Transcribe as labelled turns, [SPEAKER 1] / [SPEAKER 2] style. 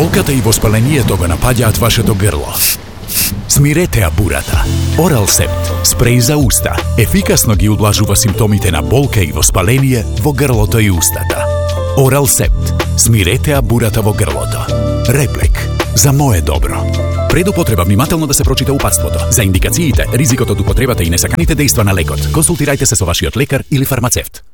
[SPEAKER 1] Волката и воспалението го напаѓаат вашето грло. Смирете бурата. Орал Септ, спреј за уста, ефикасно ги удлажува симптомите на болка и воспаление во грлото и устата. Орал Септ, смирете бурата во грлото. Реплек, за мое добро. Пред употреба внимателно да се прочита упатството. За индикациите, ризикот од употребата и несаканите дејства на лекот, консултирајте се со вашиот лекар или фармацевт.